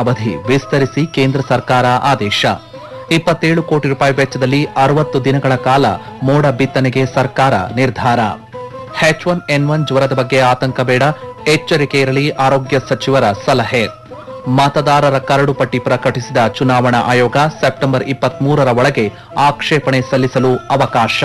ಅವಧಿ ವಿಸ್ತರಿಸಿ ಕೇಂದ್ರ ಸರ್ಕಾರ ಆದೇಶ. 27 ಕೋಟಿ ರೂಪಾಯಿ ವೆಚ್ಚದಲ್ಲಿ 60 ದಿನಗಳ ಕಾಲ ಮೋಡ ಬಿತ್ತನೆಗೆ ಸರ್ಕಾರ ನಿರ್ಧಾರ. H1N1 ಜ್ವರದ ಬಗ್ಗೆ ಆತಂಕ ಬೇಡ, ಎಚ್ಚರಿಕೆ ಇರಲಿ ಆರೋಗ್ಯ ಸಚಿವರ ಸಲಹೆ. ಮತದಾರರ ಕರಡು ಪಟ್ಟಿ ಪ್ರಕಟಿಸಿದ ಚುನಾವಣಾ ಆಯೋಗ ಸೆಪ್ಟೆಂಬರ್ 23ರ ಒಳಗೆ ಆಕ್ಷೇಪಣೆ ಸಲ್ಲಿಸಲು ಅವಕಾಶ.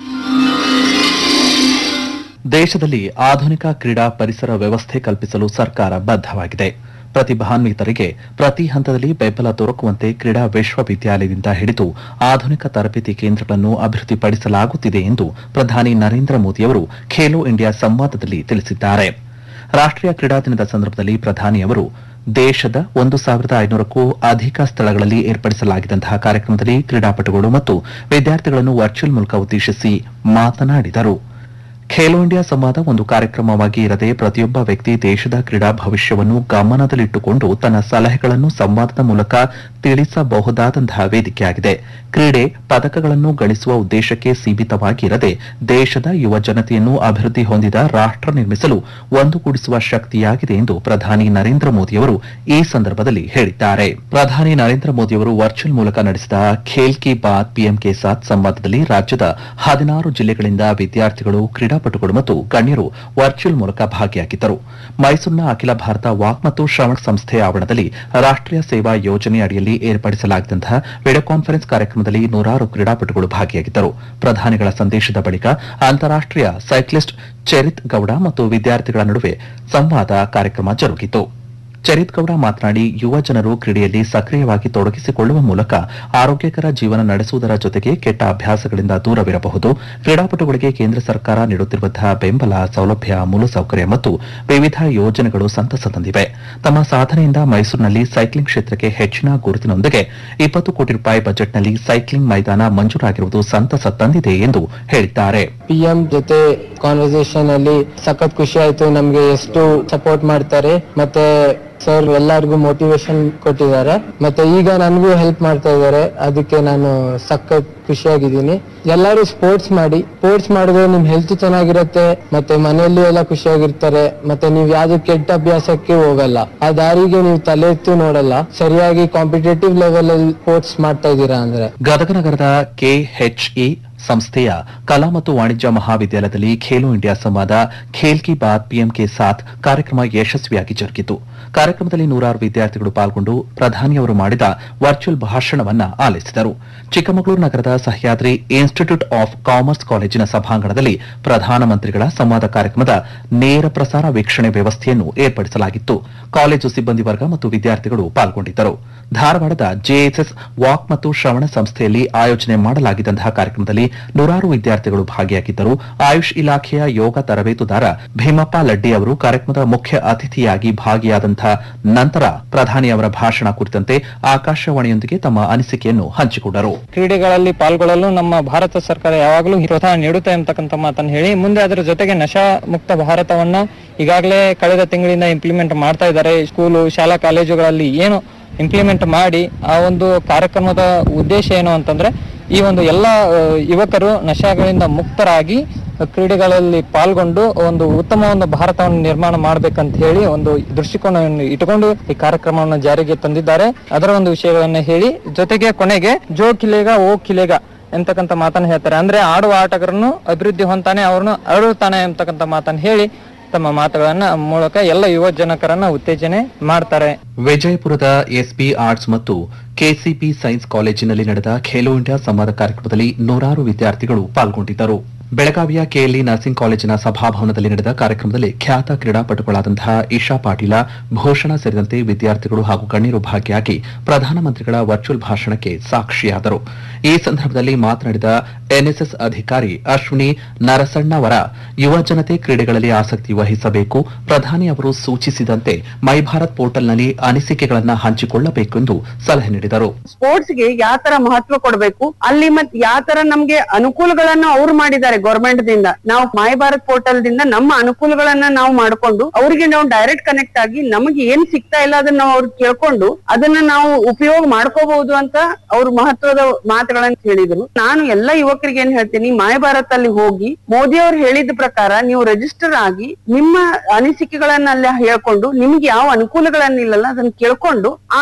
ದೇಶದಲ್ಲಿ ಆಧುನಿಕ ಕ್ರೀಡಾ ಪರಿಸರ ವ್ಯವಸ್ಥೆ ಕಲ್ಪಿಸಲು ಸರ್ಕಾರ ಬದ್ಧವಾಗಿದೆ. ಪ್ರತಿಭಾನ್ವಿತರಿಗೆ ಪ್ರತಿ ಹಂತದಲ್ಲಿ ಬೆಂಬಲ ದೊರಕುವಂತೆ ಕ್ರೀಡಾ ವಿಶ್ವವಿದ್ಯಾಲಯದಿಂದ ಹಿಡಿದು ಆಧುನಿಕ ತರಬೇತಿ ಕೇಂದ್ರಗಳನ್ನು ಅಭಿವೃದ್ಧಿಪಡಿಸಲಾಗುತ್ತಿದೆ ಎಂದು ಪ್ರಧಾನಿ ನರೇಂದ್ರ ಮೋದಿಯವರು ಖೇಲೋ ಇಂಡಿಯಾ ಸಂವಾದದಲ್ಲಿ ತಿಳಿಸಿದ್ದಾರೆ. ರಾಷ್ಟೀಯ ಕ್ರೀಡಾ ದಿನದ ಸಂದರ್ಭದಲ್ಲಿ ಪ್ರಧಾನಿಯವರು ದೇಶದ 1500ಕ್ಕೂ ಅಧಿಕ ಸ್ಥಳಗಳಲ್ಲಿ ಏರ್ಪಡಿಸಲಾಗಿದ್ದಂತಹ ಕಾರ್ಯಕ್ರಮದಲ್ಲಿ ಕ್ರೀಡಾಪಟುಗಳು ಮತ್ತು ವಿದ್ಯಾರ್ಥಿಗಳನ್ನು ವರ್ಚುವಲ್ ಮೂಲಕ ಉದ್ದೇಶಿಸಿ ಮಾತನಾಡಿದರು. ಖೇಲೋ ಇಂಡಿಯಾ ಸಂವಾದ ಒಂದು ಕಾರ್ಯಕ್ರಮವಾಗಿ ಇರದೆ ಪ್ರತಿಯೊಬ್ಬ ವ್ಯಕ್ತಿ ದೇಶದ ಕ್ರೀಡಾ ಭವಿಷ್ಯವನ್ನು ಗಮನದಲ್ಲಿಟ್ಟುಕೊಂಡು ತನ್ನ ಸಲಹೆಗಳನ್ನು ಸಂವಾದದ ಮೂಲಕ ತಿಳಿಸಬಹುದಾದಂತಹ ವೇದಿಕೆಯಾಗಿದೆ. ಕ್ರೀಡೆ ಪದಕಗಳನ್ನು ಗಳಿಸುವ ಉದ್ದೇಶಕ್ಕೆ ಸೀಮಿತವಾಗಿರದೆ ದೇಶದ ಯುವ ಜನತೆಯನ್ನು ಅಭಿವೃದ್ಧಿ ಹೊಂದಿದ ರಾಷ್ಟ್ರ ನಿರ್ಮಿಸಲು ಒಂದುಗೂಡಿಸುವ ಶಕ್ತಿಯಾಗಿದೆ ಎಂದು ಪ್ರಧಾನಿ ನರೇಂದ್ರ ಮೋದಿಯವರು ಈ ಸಂದರ್ಭದಲ್ಲಿ ಹೇಳಿದ್ದಾರೆ. ಪ್ರಧಾನಿ ನರೇಂದ್ರ ಮೋದಿಯವರು ವರ್ಚುವಲ್ ಮೂಲಕ ನಡೆಸಿದ ಖೇಲ್ ಕಿ ಬಾತ್ ಪಿಎಂ ಕೆ ಸಾಥ್ ಸಂವಾದದಲ್ಲಿ ರಾಜ್ಯದ 16 ಜಿಲ್ಲೆಗಳಿಂದ ವಿದ್ಯಾರ್ಥಿಗಳು, ಕ್ರೀಡಾಪಟುಗಳು ಮತ್ತು ಗಣ್ಯರು ವರ್ಚುವಲ್ ಮೂಲಕ ಭಾಗಿಯಾಗಿದ್ದರು. ಮೈಸೂರಿನ ಅಖಿಲ ಭಾರತ ವಾಕ್ ಮತ್ತು ಶ್ರವಣ ಸಂಸ್ಥೆಯ ಆವರಣದಲ್ಲಿ ರಾಷ್ಟೀಯ ಸೇವಾ ಯೋಜನೆ ಅಡಿಯಲ್ಲಿ ಏರ್ಪಡಿಸಲಾಗಿದ್ದಂತಹ ವಿಡಿಯೋ ಕಾನ್ಫರೆನ್ಸ್ ಕಾರ್ಯಕ್ರಮದಲ್ಲಿ ನೂರಾರು ಕ್ರೀಡಾಪಟುಗಳು ಭಾಗಿಯಾಗಿದ್ದರು. ಪ್ರಧಾನಿಗಳ ಸಂದೇಶದ ಬಳಿಕ ಅಂತಾರಾಷ್ಟೀಯ ಸೈಕ್ಲಿಸ್ಟ್ ಚರಿತ್ ಗೌಡ ಮತ್ತು ವಿದ್ಯಾರ್ಥಿಗಳ ನಡುವೆ ಸಂವಾದ ಕಾರ್ಯಕ್ರಮ ಜರುಗಿತು. ಚರಿತ್ ಗೌಡ ಮಾತನಾಡಿ, ಯುವ ಜನರು ಕ್ರೀಡೆಯಲ್ಲಿ ಸಕ್ರಿಯವಾಗಿ ತೊಡಗಿಸಿಕೊಳ್ಳುವ ಮೂಲಕ ಆರೋಗ್ಯಕರ ಜೀವನ ನಡೆಸುವುದರ ಜೊತೆಗೆ ಕೆಟ್ಟ ಅಭ್ಯಾಸಗಳಿಂದ ದೂರವಿರಬಹುದು. ಕ್ರೀಡಾಪಟುಗಳಿಗೆ ಕೇಂದ್ರ ಸರ್ಕಾರ ನೀಡುತ್ತಿರುವಂತಹ ಬೆಂಬಲ, ಸೌಲಭ್ಯ, ಮೂಲಸೌಕರ್ಯ ಮತ್ತು ವಿವಿಧ ಯೋಜನೆಗಳು ಸಂತಸ ತಂದಿವೆ. ತಮ್ಮ ಸಾಧನೆಯಿಂದ ಮೈಸೂರಿನಲ್ಲಿ ಸೈಕ್ಲಿಂಗ್ ಕ್ಷೇತ್ರಕ್ಕೆ ಹೆಚ್ಚಿನ ಗುರುತಿನೊಂದಿಗೆ 20 ಕೋಟಿ ರೂಪಾಯಿ ಬಜೆಟ್ನಲ್ಲಿ ಸೈಕ್ಲಿಂಗ್ ಮೈದಾನ ಮಂಜೂರಾಗಿರುವುದು ಸಂತಸ ತಂದಿದೆ ಎಂದು ಹೇಳಿದ್ದಾರೆ. ಪಿಎಂ ಜೊತೆ ಕಾನ್ವರ್ಸೇಷನ್ ಅಲ್ಲಿ ಸಖತ್ ಖುಷಿ ಆಯ್ತು. ನಮ್ಗೆ ಎಷ್ಟು ಸಪೋರ್ಟ್ ಮಾಡ್ತಾರೆ ಮತ್ತೆ ಸರ್ ಎಲ್ಲರಿಗೂ ಮೋಟಿವೇಶನ್ ಕೊಟ್ಟಿದ್ದಾರೆ ಮತ್ತೆ ಈಗ ನನಗೂ ಹೆಲ್ಪ್ ಮಾಡ್ತಾ ಇದ್ದಾರೆ. ಅದಕ್ಕೆ ನಾನು ಸಖತ್ ಖುಷಿಯಾಗಿದ್ದೀನಿ. ಎಲ್ಲರೂ ಸ್ಪೋರ್ಟ್ಸ್ ಮಾಡಿದ್ರೆ ನಿಮ್ ಹೆಲ್ತ್ ಚೆನ್ನಾಗಿರುತ್ತೆ ಮತ್ತೆ ಮನೆಯಲ್ಲೂ ಎಲ್ಲ ಖುಷಿಯಾಗಿರ್ತಾರೆ ಮತ್ತೆ ನೀವ್ ಯಾವ್ದು ಕೆಟ್ಟ ಅಭ್ಯಾಸಕ್ಕೆ ಹೋಗಲ್ಲ. ಆ ದಾರಿಗೆ ನೀವು ತಲೆ ಎತ್ತು ನೋಡಲ್ಲ. ಸರಿಯಾಗಿ ಕಾಂಪಿಟೇಟಿವ್ ಲೆವೆಲ್ ಅಲ್ಲಿ ಸ್ಪೋರ್ಟ್ಸ್ ಮಾಡ್ತಾ ಇದ್ದೀರಾ ಅಂದ್ರೆ. ಗದಗ ನಗರದ ಕೆಎಚ್ಇ ಸಂಸ್ಥೆಯ ಕಲಾ ಮತ್ತು ವಾಣಿಜ್ಯ ಮಹಾವಿದ್ಯಾಲಯದಲ್ಲಿ ಖೇಲೋ ಇಂಡಿಯಾ ಸಂವಾದ ಖೇಲ್ ಕಿ ಬಾತ್ ಪಿಎಂ ಕೆ ಸಾಥ್ ಕಾರ್ಯಕ್ರಮ ಯಶಸ್ವಿಯಾಗಿ ಜರುಗಿತು. ಕಾರ್ಯಕ್ರಮದಲ್ಲಿ ನೂರಾರು ವಿದ್ಯಾರ್ಥಿಗಳು ಪಾಲ್ಗೊಂಡು ಪ್ರಧಾನಿಯವರು ಮಾಡಿದ ವರ್ಚುವಲ್ ಭಾಷಣವನ್ನ ಆಲಿಸಿದರು. ಚಿಕ್ಕಮಗಳೂರು ನಗರದ ಸಹ್ಯಾದ್ರಿ ಇನ್ಸ್ಟಿಟ್ಯೂಟ್ ಆಫ್ ಕಾಮರ್ಸ್ ಕಾಲೇಜಿನ ಸಭಾಂಗಣದಲ್ಲಿ ಪ್ರಧಾನಮಂತ್ರಿಗಳ ಸಂವಾದ ಕಾರ್ಯಕ್ರಮದ ನೇರ ಪ್ರಸಾರ ವೀಕ್ಷಣೆ ವ್ಯವಸ್ಥೆಯನ್ನು ಏರ್ಪಡಿಸಲಾಗಿತ್ತು. ಕಾಲೇಜು ಸಿಬ್ಬಂದಿ ವರ್ಗ ಮತ್ತು ವಿದ್ಯಾರ್ಥಿಗಳು ಪಾಲ್ಗೊಂಡಿದ್ದರು. ಧಾರವಾಡದ ಜೆಎಸ್ಎಸ್ ವಾಕ್ ಮತ್ತು ಶ್ರವಣ ಸಂಸ್ಥೆಯಲ್ಲಿ ಆಯೋಜನೆ ಮಾಡಲಾಗಿದ್ದಂತಹ ಕಾರ್ಯಕ್ರಮದಲ್ಲಿ ನೂರಾರು ವಿದ್ಯಾರ್ಥಿಗಳು ಭಾಗಿಯಾಗಿದ್ದರು. ಆಯುಷ್ ಇಲಾಖೆಯ ಯೋಗ ತರಬೇತುದಾರ ಭೀಮಪ್ಪ ಲಡ್ಡಿ ಅವರು ಕಾರ್ಯಕ್ರಮದ ಮುಖ್ಯ ಅತಿಥಿಯಾಗಿ ಭಾಗಿಯಾದಂತಹ ನಂತರ ಪ್ರಧಾನಿಯವರ ಭಾಷಣ ಕುರಿತಂತೆ ಆಕಾಶವಾಣಿಯೊಂದಿಗೆ ತಮ್ಮ ಅನಿಸಿಕೆಯನ್ನು ಹಂಚಿಕೊಂಡರು. ಕ್ರೀಡೆಗಳಲ್ಲಿ ಪಾಲ್ಗೊಳ್ಳಲು ನಮ್ಮ ಭಾರತ ಸರ್ಕಾರ ಯಾವಾಗಲೂ ಪ್ರೋತ್ಸಾಹ ನೀಡುತ್ತೆ ಅಂತಕ್ಕಂಥ ಮಾತನ್ನು ಹೇಳಿ ಮುಂದೆ ಅದರ ಜೊತೆಗೆ ನಶಾ ಮುಕ್ತ ಭಾರತವನ್ನ ಈಗಾಗಲೇ ಕಳೆದ ತಿಂಗಳಿಂದ ಇಂಪ್ಲಿಮೆಂಟ್ ಮಾಡ್ತಾ ಇದ್ದಾರೆ. ಸ್ಕೂಲು, ಶಾಲಾ ಕಾಲೇಜುಗಳಲ್ಲಿ ಏನು ಇಂಪ್ಲಿಮೆಂಟ್ ಮಾಡಿ ಆ ಒಂದು ಕಾರ್ಯಕ್ರಮದ ಉದ್ದೇಶ ಏನು ಅಂತಂದ್ರೆ ಈ ಒಂದು ಎಲ್ಲ ಯುವಕರು ನಶಾಗಳಿಂದ ಮುಕ್ತರಾಗಿ ಕ್ರೀಡೆಗಳಲ್ಲಿ ಪಾಲ್ಗೊಂಡು ಒಂದು ಉತ್ತಮ ಒಂದು ಭಾರತವನ್ನು ನಿರ್ಮಾಣ ಮಾಡಬೇಕಂತ ಹೇಳಿ ಒಂದು ದೃಷ್ಟಿಕೋನವನ್ನು ಇಟ್ಟುಕೊಂಡು ಈ ಕಾರ್ಯಕ್ರಮವನ್ನು ಜಾರಿಗೆ ತಂದಿದ್ದಾರೆ. ಅದರ ಒಂದು ವಿಷಯಗಳನ್ನ ಹೇಳಿ ಜೊತೆಗೆ ಕೊನೆಗೆ ಜೋ ಕಿಲೇಗ ಓ ಕಿಲೇಗ ಎಂತಕ್ಕಂಥ ಮಾತನ್ನು ಹೇಳ್ತಾರೆ. ಅಂದ್ರೆ ಆಡುವ ಆಟಗಾರನು ಅಭಿವೃದ್ಧಿ ಹೊಂತಾನೆ, ಅವ್ರನ್ನು ಅರಳುತ್ತಾನೆ ಎಂತಕ್ಕಂಥ ಮಾತನ್ನು ಹೇಳಿ ತಮ್ಮ ಮಾತುಗಳನ್ನ ಮೂಲಕ ಎಲ್ಲ ಯುವ ಜನಕರನ್ನ ಉತ್ತೇಜನೆ ಮಾಡ್ತಾರೆ. ವಿಜಯಪುರದ ಎಸ್ಪಿ ಆರ್ಟ್ಸ್ ಮತ್ತು ಕೆಸಿಪಿ ಸೈನ್ಸ್ ಕಾಲೇಜಿನಲ್ಲಿ ನಡೆದ ಖೇಲೋ ಇಂಡಿಯಾ ಸಂವಾದ ಕಾರ್ಯಕ್ರಮದಲ್ಲಿ ನೂರಾರು ವಿದ್ಯಾರ್ಥಿಗಳು ಪಾಲ್ಗೊಂಡಿದ್ದರು. ಬೆಳಗಾವಿಯ ಕೆಎಲ್ಇ ನರ್ಸಿಂಗ್ ಕಾಲೇಜಿನ ಸಭಾಭವನದಲ್ಲಿ ನಡೆದ ಕಾರ್ಯಕ್ರಮದಲ್ಲಿ ಖ್ಯಾತ ಕ್ರೀಡಾಪಟುಗಳಾದಂತಹ ಇಶಾ ಪಾಟೀಲ, ಭೂಷಣ ಸೇರಿದಂತೆ ವಿದ್ಯಾರ್ಥಿಗಳು ಹಾಗೂ ಗಣ್ಯರು ಭಾಗಿಯಾಗಿ ಪ್ರಧಾನಮಂತ್ರಿಗಳ ವರ್ಚುವಲ್ ಭಾಷಣಕ್ಕೆ ಸಾಕ್ಷಿಯಾದರು. ಈ ಸಂದರ್ಭದಲ್ಲಿ ಮಾತನಾಡಿದ ಎನ್ಎಸ್ಎಸ್ ಅಧಿಕಾರಿ ಅಶ್ವಿನಿ ನರಸಣ್ಣವರ, ಯುವ ಜನತೆ ಕ್ರೀಡೆಗಳಲ್ಲಿ ಆಸಕ್ತಿ ವಹಿಸಬೇಕು. ಪ್ರಧಾನಿ ಅವರು ಸೂಚಿಸಿದಂತೆ ಮೈ ಭಾರತ್ ಪೋರ್ಟಲ್ನಲ್ಲಿ ಅನಿಸಿಕೆಗಳನ್ನ ಹಂಚಿಕೊಳ್ಳಬೇಕು ಎಂದು ಸಲಹೆ ನೀಡಿದರು. ಸ್ಪೋರ್ಟ್ಸ್ಗೆ ಯಾವ ತರ ಮಹತ್ವ ಕೊಡಬೇಕು, ಅಲ್ಲಿ ಮತ್ತೆ ಯಾವ ತರ ನಮ್ಗೆ ಅನುಕೂಲಗಳನ್ನು ಅವ್ರು ಮಾಡಿದ್ದಾರೆ ಗವರ್ಮೆಂಟ್ ದಿಂದ. ನಾವು ಮೈ ಭಾರತ್ ಪೋರ್ಟಲ್ ದಿಂದ ನಮ್ಮ ಅನುಕೂಲಗಳನ್ನ ನಾವು ಮಾಡ್ಕೊಂಡು ಅವ್ರಿಗೆ ನಾವು ಡೈರೆಕ್ಟ್ ಕನೆಕ್ಟ್ ಆಗಿ ನಮಗೆ ಏನ್ ಸಿಗ್ತಾ ಇಲ್ಲ ಅದನ್ನ ನಾವು ಅವ್ರಿಗೆ ಕೇಳ್ಕೊಂಡು ಅದನ್ನ ನಾವು ಉಪಯೋಗ ಮಾಡ್ಕೋಬಹುದು ಅಂತ ಅವ್ರು ಮಹತ್ವದ ಮಾತುಗಳನ್ನ ಹೇಳಿದ್ರು. ನಾನು ಎಲ್ಲ ಯುವಕರಿಗೆ ಏನ್ ಹೇಳ್ತೀನಿ, ಮೈ ಭಾರತ್ ಅಲ್ಲಿ ಹೋಗಿ ಮೋದಿ ಅವ್ರು ಹೇಳಿದ ಪ್ರಕಾರ ನೀವು ರಿಜಿಸ್ಟರ್ ಆಗಿ ನಿಮ್ಮ ಅನಿಸಿಕೆಗಳನ್ನ ಅಲ್ಲಿ ಹೇಳ್ಕೊಂಡು ನಿಮ್ಗೆ ಯಾವ ಅನುಕೂಲಗಳನ್ನಿಲ್ಲಲ್ಲ ಅದನ್ನ ಕೇಳ್ಕೊಂಡು